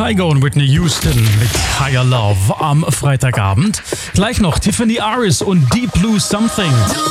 Tyga und Whitney Houston mit Higher Love am Freitagabend. Gleich noch Tiffany Aris und Deep Blue Something.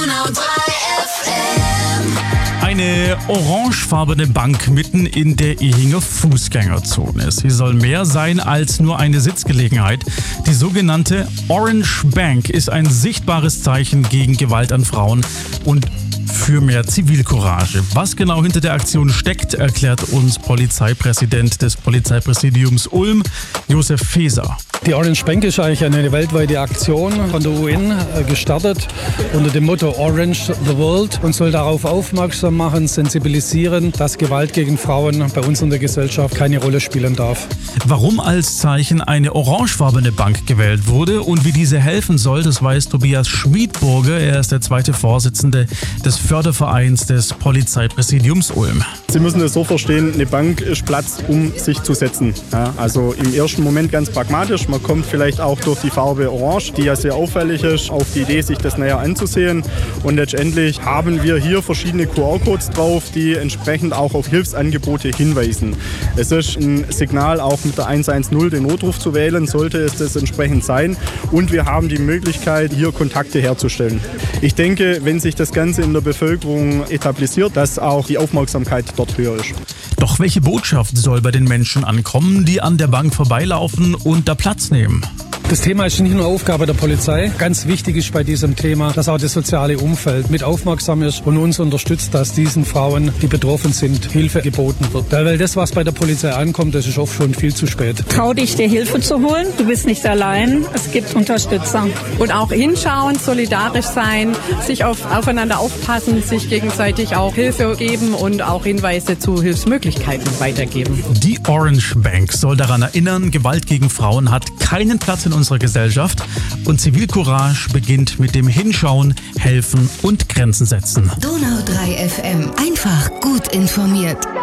Eine orangefarbene Bank mitten in der Ehinger Fußgängerzone. Sie soll mehr sein als nur eine Sitzgelegenheit. Die sogenannte Orange Bank ist ein sichtbares Zeichen gegen Gewalt an Frauen und für mehr Zivilcourage. Was genau hinter der Aktion steckt, erklärt uns Polizeipräsident des Polizeipräsidiums Ulm, Josef Feser. Die Orange Bank ist eigentlich eine weltweite Aktion von der UN gestartet unter dem Motto Orange the World und soll darauf aufmerksam machen, sensibilisieren, dass Gewalt gegen Frauen bei uns in der Gesellschaft keine Rolle spielen darf. Warum als Zeichen eine orangefarbene Bank gewählt wurde und wie diese helfen soll, das weiß Tobias Schmiedburger. Er ist der zweite Vorsitzende des Fördervereins des Polizeipräsidiums Ulm. Sie müssen es so verstehen, eine Bank ist Platz, um sich zu setzen. Ja, also im ersten Moment ganz pragmatisch. Man kommt vielleicht auch durch die Farbe Orange, die ja sehr auffällig ist, auf die Idee, sich das näher anzusehen. Und letztendlich haben wir hier verschiedene QR-Codes drauf, die entsprechend auch auf Hilfsangebote hinweisen. Es ist ein Signal, auch mit der 110 den Notruf zu wählen, sollte es das entsprechend sein. Und wir haben die Möglichkeit, hier Kontakte herzustellen. Ich denke, wenn sich das Ganze in der Bevölkerung etabliert, dass auch die Aufmerksamkeit dort höher ist. Doch welche Botschaft soll bei den Menschen ankommen, die an der Bank vorbeilaufen und da Platz nehmen? Das Thema ist nicht nur Aufgabe der Polizei. Ganz wichtig ist bei diesem Thema, dass auch das soziale Umfeld mit aufmerksam ist und uns unterstützt, dass diesen Frauen, die betroffen sind, Hilfe geboten wird. Weil das, was bei der Polizei ankommt, das ist oft schon viel zu spät. Trau dich, dir Hilfe zu holen. Du bist nicht allein. Es gibt Unterstützer. Und auch hinschauen, solidarisch sein, sich aufeinander aufpassen, sich gegenseitig auch Hilfe geben und auch Hinweise zu Hilfsmöglichkeiten weitergeben. Die Orange Bank soll daran erinnern, Gewalt gegen Frauen hat keinen Platz in unserer Gesellschaft und Zivilcourage beginnt mit dem Hinschauen, Helfen und Grenzen setzen. Donau 3 FM. Einfach gut informiert.